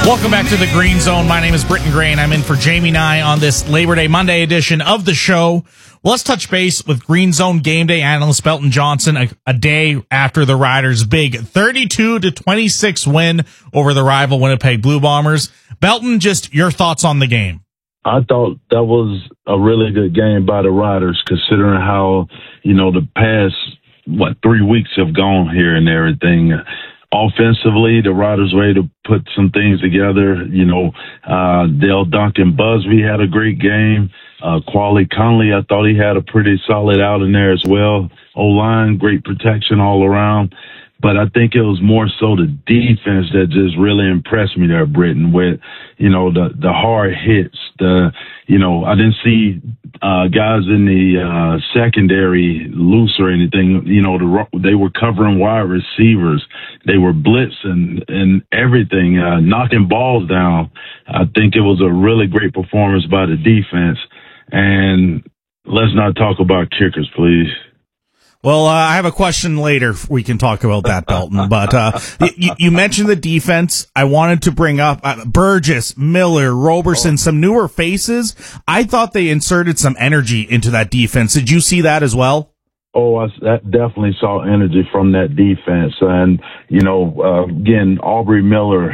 Welcome back to the Green Zone. My name is Britton Gray, and I'm in for Jamie Nye on this Labor Day Monday edition of the show. Well, let's touch base with Green Zone game day analyst Belton Johnson a day after the Riders' big 32-26 win over the rival Winnipeg Blue Bombers. Belton, just your thoughts on the game. I thought that was a really good game by the Riders, considering how, the past, 3 weeks have gone here and everything. Offensively, the Riders were able to put some things together. Dale Duncan Busby had a great game. Quali Conley, I thought he had a pretty solid outing there as well. O-line, great protection all around. But I think it was more so the defense that just really impressed me there, Britton, with, the hard hits. I didn't see guys in the secondary loose or anything. They were covering wide receivers. They were blitzing and everything, knocking balls down. I think it was a really great performance by the defense. And let's not talk about kickers, please. Well, I have a question later. We can talk about that, Belton. But you mentioned the defense. I wanted to bring up Burgess, Miller, Roberson, some newer faces. I thought they inserted some energy into that defense. Did you see that as well? Oh, I definitely saw energy from that defense. And, again, Aubrey Miller,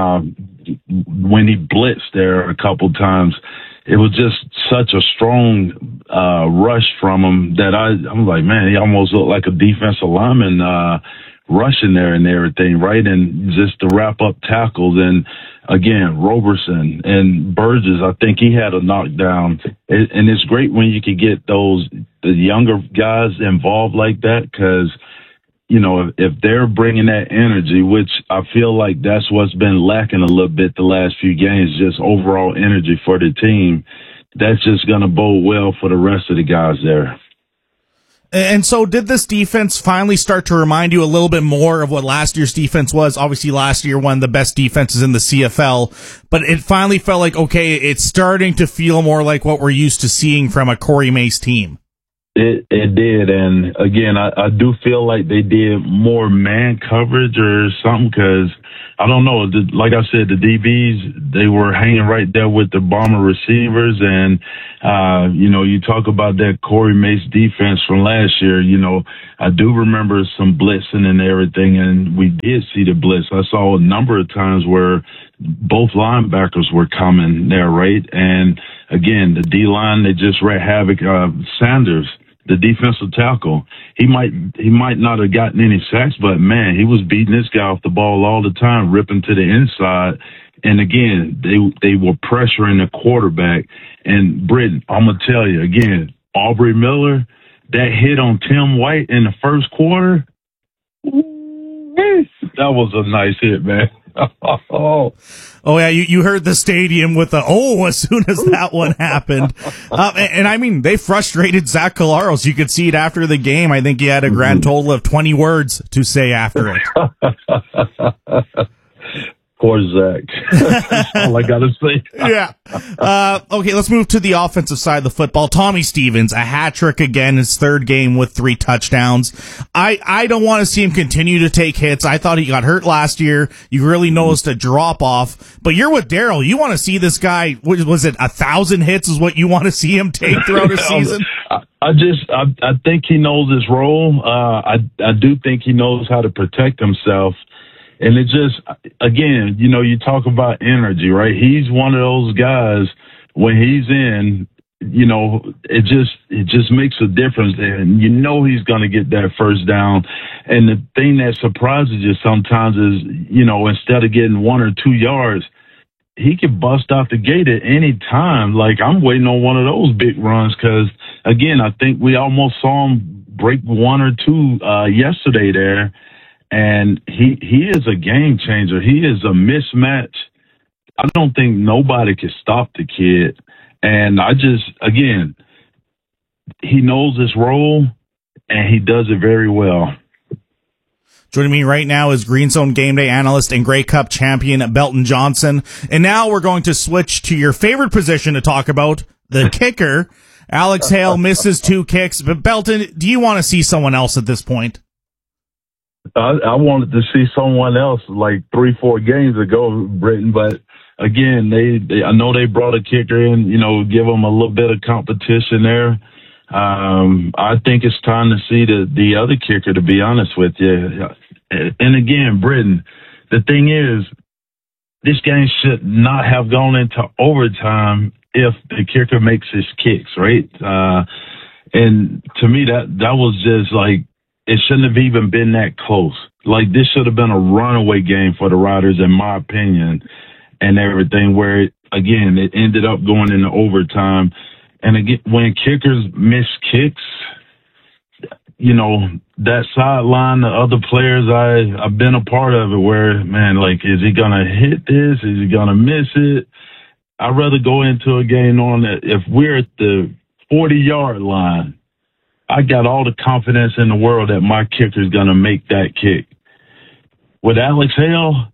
when he blitzed there a couple times, it was just such a strong rush from him that I'm like, man, he almost looked like a defensive lineman rushing there and everything, right? And just to wrap up tackles. And, again, Roberson and Burgess, I think he had a knockdown. And it's great when you can get the younger guys involved like that because, if they're bringing that energy, which I feel like that's what's been lacking a little bit the last few games, just overall energy for the team, that's just going to bode well for the rest of the guys there. And so did this defense finally start to remind you a little bit more of what last year's defense was? Obviously, last year, one of the best defenses in the CFL, but it finally felt like, okay, it's starting to feel more like what we're used to seeing from a Corey Mace team. It did, and again, I do feel like they did more man coverage or something because, I don't know, like I said, the DBs, they were hanging right there with the Bomber receivers, and, you talk about that Corey Mace defense from last year, I do remember some blitzing and everything, and we did see the blitz. I saw a number of times where both linebackers were coming there, right? And, again, the D-line, they just wreaked havoc. Sanders, the defensive tackle, he might not have gotten any sacks, but man, he was beating this guy off the ball all the time, ripping to the inside. And again, they were pressuring the quarterback. And Britton, I'm gonna tell you again, Aubrey Miller, that hit on Tim White in the first quarter, that was a nice hit, man. Oh yeah, you heard the stadium with the as soon as that one happened. And I mean, they frustrated Zach Collaros. You could see it after the game. I think he had a grand total of 20 words to say after it. Poor Zach. That's all I got to say. Yeah. Okay, let's move to the offensive side of the football. Tommy Stevens, a hat trick again, his third game with 3 touchdowns. I don't want to see him continue to take hits. I thought he got hurt last year. You really noticed a drop off. But you're with Daryl. You want to see this guy, was it 1,000 hits is what you want to see him take throughout a season? I think he knows his role. I do think he knows how to protect himself. And it just, again, you talk about energy, right? He's one of those guys, when he's in, it just makes a difference there. And he's going to get that first down. And the thing that surprises you sometimes is, instead of getting 1 or 2 yards, he can bust out the gate at any time. Like, I'm waiting on one of those big runs because, again, I think we almost saw him break 1 or 2 yesterday there. And he is a game changer. He is a mismatch. I don't think nobody can stop the kid. And again, he knows his role, and he does it very well. Joining me right now is Green Zone Game Day analyst and Grey Cup champion Belton Johnson. And now we're going to switch to your favorite position to talk about, the kicker. Alex Hale misses 2 kicks. But Belton, do you want to see someone else at this point? I wanted to see someone else like 3-4 games ago, Britton, but again, I know they brought a kicker in, give them a little bit of competition there. I think it's time to see the other kicker, to be honest with you. And again, Britton, the thing is, this game should not have gone into overtime if the kicker makes his kicks, right? And to me, that was just like, it shouldn't have even been that close. Like, this should have been a runaway game for the Riders, in my opinion, and everything, where, again, it ended up going into overtime. And again, when kickers miss kicks, that sideline, the other players, I've been a part of it where, man, like, is he going to hit this? Is he going to miss it? I'd rather go into a game knowing that if we're at the 40-yard line, I got all the confidence in the world that my kicker's going to make that kick. With Alex Hale,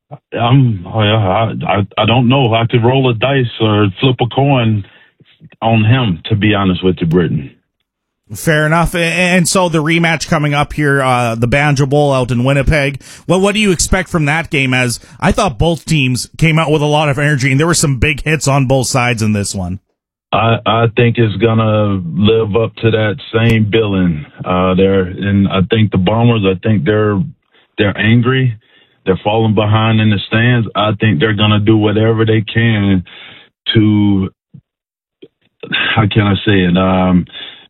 I don't know. I could roll a dice or flip a coin on him, to be honest with you, Britton. Fair enough. And so the rematch coming up here, the Banjo Bowl out in Winnipeg. Well, what do you expect from that game? As I thought both teams came out with a lot of energy, and there were some big hits on both sides in this one. I think it's gonna live up to that same billing there, and I think the Bombers, they're angry. They're falling behind in the stands. I think they're gonna do whatever they can to, how can I say it?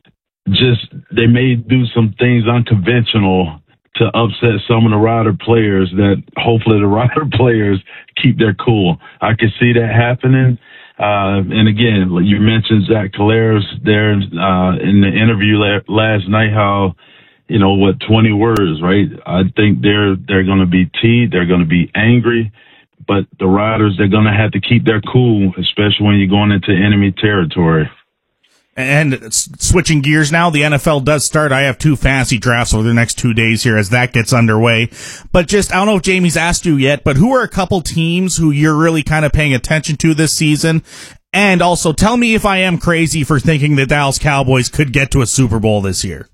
They may do some things unconventional to upset some of the Rider players, that hopefully the Rider players keep their cool. I can see that happening. And again, you mentioned Zach Collaros there in the interview last night, how, 20 words, right? I think they're going to be teed. They're going to be angry. But the Riders, they're going to have to keep their cool, especially when you're going into enemy territory. And switching gears now, the NFL does start. I have 2 fantasy drafts over the next 2 days here as that gets underway. But I don't know if Jamie's asked you yet, but who are a couple teams who you're really kind of paying attention to this season? And also, tell me if I am crazy for thinking the Dallas Cowboys could get to a Super Bowl this year.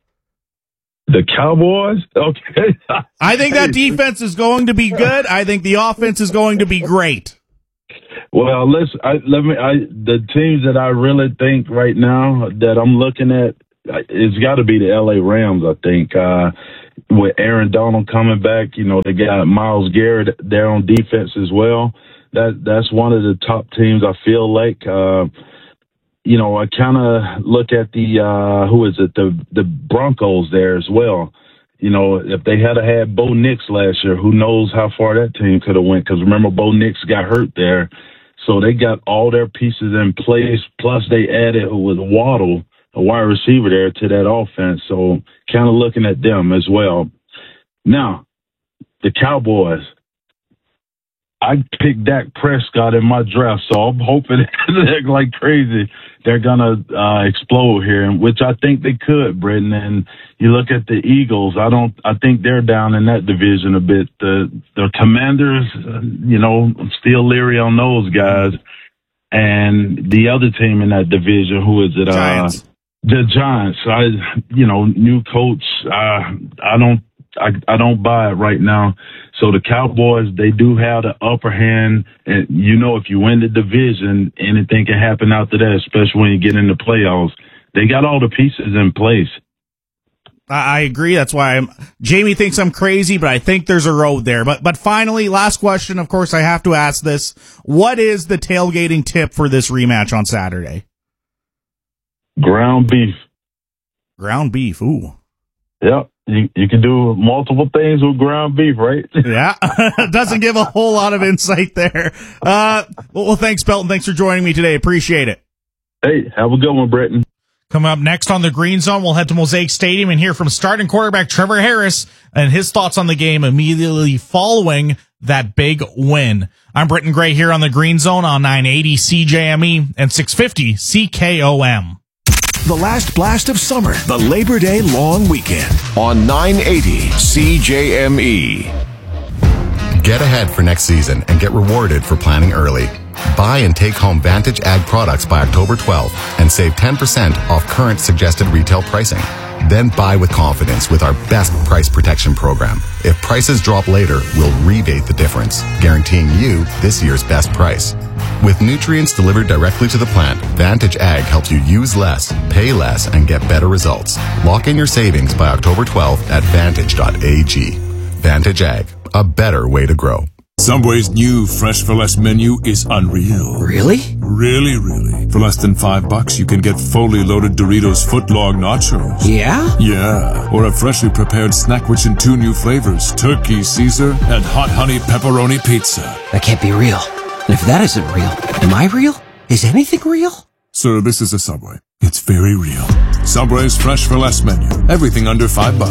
The Cowboys? Okay. I think that defense is going to be good. I think the offense is going to be great. Well, the teams that I really think right now that I'm looking at, it's got to be the LA Rams, I think. With Aaron Donald coming back, they got Myles Garrett there on defense as well. That's one of the top teams, I feel like. I kind of look at the Broncos there as well. If they had Bo Nix last year, who knows how far that team could have went? Because remember, Bo Nix got hurt there. So they got all their pieces in place. Plus, they added with Waddle, a wide receiver there, to that offense. So kind of looking at them as well. Now, the Cowboys. I picked Dak Prescott in my draft, so I'm hoping like crazy they're gonna explode here, which I think they could, Britton. And you look at the Eagles, I think they're down in that division a bit. The Commanders, I'm still leery on those guys. And the other team in that division, who is it? Giants. The Giants. New coach. I don't buy it right now. So the Cowboys, they do have the upper hand. And, if you win the division, anything can happen after that, especially when you get into playoffs. They got all the pieces in place. I agree. That's why Jamie thinks I'm crazy, but I think there's a road there. But finally, last question. Of course, I have to ask this. What is the tailgating tip for this rematch on Saturday? Ground beef. Ground beef. Ooh. Yep. You can do multiple things with ground beef, right? Yeah. Doesn't give a whole lot of insight there. Well, thanks, Belton. Thanks for joining me today. Appreciate it. Hey, have a good one, Britton. Coming up next on the Green Zone, we'll head to Mosaic Stadium and hear from starting quarterback Trevor Harris and his thoughts on the game immediately following that big win. I'm Britton Gray here on the Green Zone on 980 CJME and 650 CKOM. The last blast of summer, the Labor Day long weekend on 980 CJME. Get ahead for next season and get rewarded for planning early. Buy and take home Vantage Ag products by October 12th and save 10% off current suggested retail pricing. Then buy with confidence with our best price protection program. If prices drop later, we'll rebate the difference, guaranteeing you this year's best price. With nutrients delivered directly to the plant, Vantage Ag helps you use less, pay less, and get better results. Lock in your savings by October 12th at vantage.ag. Vantage Ag, a better way to grow. Subway's new Fresh for Less menu is unreal. Really? Really. For less than $5, you can get fully loaded Doritos footlong nachos. Yeah? Yeah. Or a freshly prepared snack rich in 2 new flavors, Turkey Caesar and Hot Honey Pepperoni Pizza. That can't be real. And if that isn't real, am I real? Is anything real? Sir, this is a Subway. It's very real. Subway's Fresh for Less menu. Everything under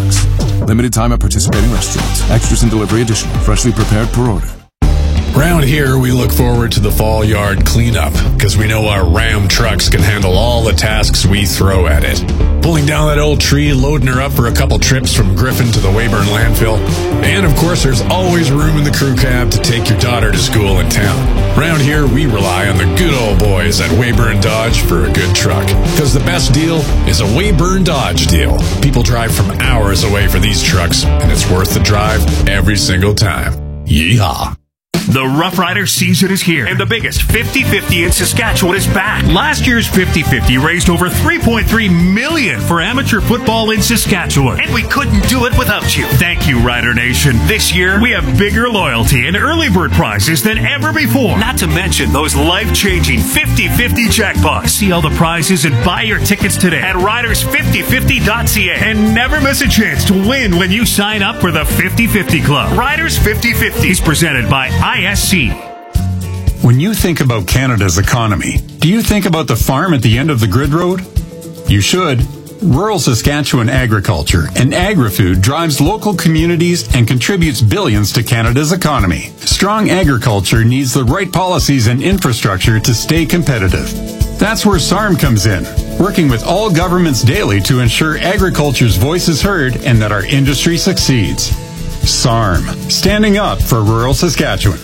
$5. Limited time at participating restaurants. Extras and delivery additional. Freshly prepared per order. Around here, we look forward to the fall yard cleanup because we know our Ram trucks can handle all the tasks we throw at it. Pulling down that old tree, loading her up for a couple trips from Griffin to the Weyburn landfill. And of course, there's always room in the crew cab to take your daughter to school in town. Around here, we rely on the good old boys at Weyburn Dodge for a good truck. Because the best deal is a Weyburn Dodge deal. People drive from hours away for these trucks, and it's worth the drive every single time. Yeehaw. The Rough Rider season is here, and the biggest 50-50 in Saskatchewan is back. Last year's 50-50 raised over $3.3 million for amateur football in Saskatchewan, and we couldn't do it without you. Thank you, Rider Nation. This year, we have bigger loyalty and early bird prizes than ever before. Not to mention those life-changing 50-50 jackpots. See all the prizes and buy your tickets today at riders5050.ca, and never miss a chance to win when you sign up for the 50-50 Club. Riders 50-50 is presented by ISC. When you think about Canada's economy, do you think about the farm at the end of the grid road? You should. Rural Saskatchewan agriculture and agri-food drives local communities and contributes billions to Canada's economy. Strong agriculture needs the right policies and infrastructure to stay competitive. That's where SARM comes in, working with all governments daily to ensure agriculture's voice is heard and that our industry succeeds. SARM, standing up for rural Saskatchewan.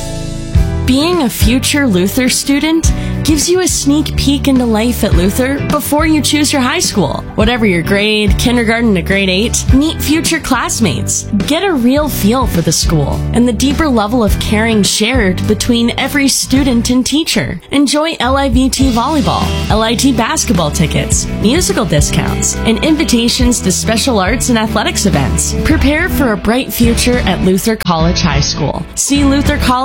Being a future Luther student gives you a sneak peek into life at Luther before you choose your high school. Whatever your grade, kindergarten to grade 8, meet future classmates. Get a real feel for the school and the deeper level of caring shared between every student and teacher. Enjoy LIVT volleyball, LIT basketball tickets, musical discounts, and invitations to special arts and athletics events. Prepare for a bright future at Luther College High School. See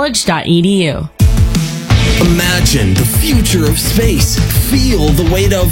luthercollege.edu. Imagine the future of space. Feel the weight of